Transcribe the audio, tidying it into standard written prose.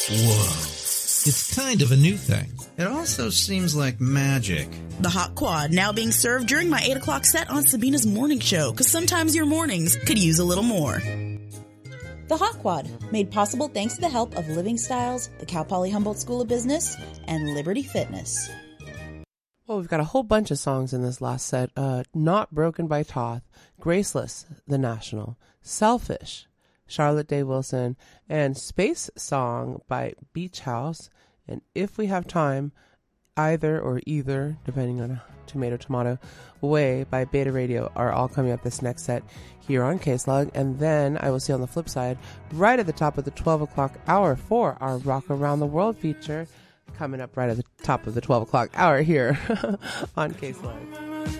Whoa. It's kind of a new thing. It also seems like magic. The Hot Quad, now being served during my 8 o'clock set on Sabina's morning show, because sometimes your mornings could use a little more. The Hot Quad, made possible thanks to the help of Living Styles, the Cal Poly Humboldt School of Business, and Liberty Fitness. Well, we've got a whole bunch of songs in this last set. Not Broken by Toth, Graceless, The National, Selfish, Charlotte Day Wilson, and Space Song by Beach House, and If We Have Time, Either, depending on tomato, Way by Beta Radio are all coming up this next set here on K-Slug. And then I will see on the flip side, right at the top of the 12 o'clock hour for our Rock Around the World feature, coming up right at the top of the 12 o'clock hour here on K-Slug.